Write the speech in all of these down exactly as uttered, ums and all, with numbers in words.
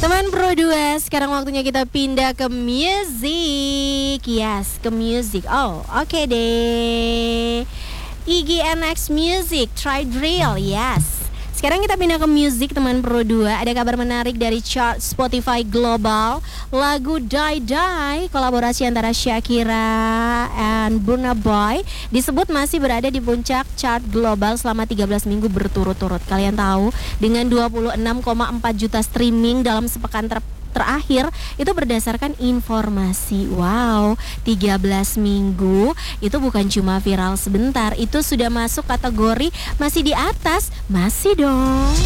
Teman Pro dua, sekarang waktunya kita pindah ke music. Yes, ke music. Oh, oke okay deh. I G N X Music, Try Drill, yes. Sekarang kita pindah ke music teman Pro dua. Ada kabar menarik dari chart Spotify Global. Lagu Die Die, kolaborasi antara Shakira and Burna Boy, disebut masih berada di puncak chart global selama tiga belas minggu berturut-turut. Kalian tahu, dengan dua puluh enam koma empat juta streaming dalam sepekan ter terakhir itu berdasarkan informasi. Wow, tiga belas minggu itu bukan cuma viral sebentar, itu sudah masuk kategori masih di atas, masih dong.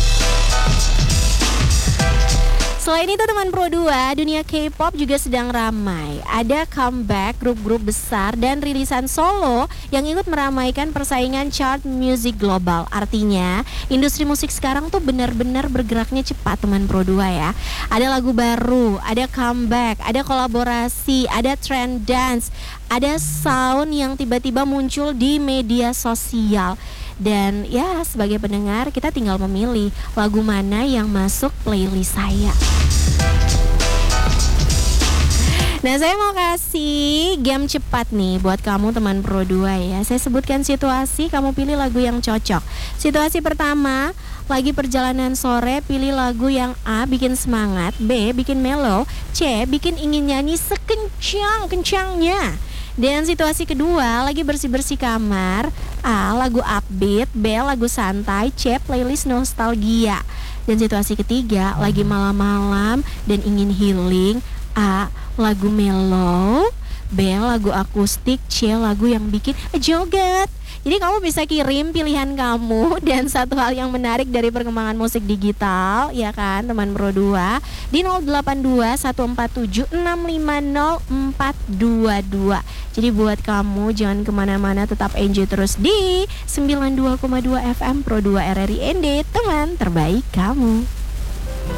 Selain itu teman Pro dua, dunia K-pop juga sedang ramai. Ada comeback grup-grup besar dan rilisan solo yang ikut meramaikan persaingan chart music global. Artinya, industri musik sekarang tuh benar-benar bergeraknya cepat teman Pro dua ya. Ada lagu baru, ada comeback, ada kolaborasi, ada trend dance, ada sound yang tiba-tiba muncul di media sosial. Dan ya, sebagai pendengar kita tinggal memilih lagu mana yang masuk playlist saya. Nah, saya mau kasih game cepat nih buat kamu teman Pro dua ya. Saya sebutkan situasi, kamu pilih lagu yang cocok. Situasi pertama, lagi perjalanan sore, pilih lagu yang A, bikin semangat, B, bikin mellow, C, bikin ingin nyanyi sekencang-kencangnya. Dan situasi kedua, lagi bersih-bersih kamar, A, lagu upbeat, B, lagu santai, C, playlist nostalgia. Dan situasi ketiga, lagi malam-malam dan ingin healing, A, lagu mellow, B, lagu akustik, C, lagu yang bikin joget. Jadi kamu bisa kirim pilihan kamu. Dan satu hal yang menarik dari perkembangan musik digital, ya kan teman Pro dua, di nol delapan dua satu empat tujuh enam lima nol empat dua dua. Jadi buat kamu jangan kemana-mana, tetap enjoy terus di sembilan puluh dua koma dua F M Pro dua R R I N D, teman terbaik kamu.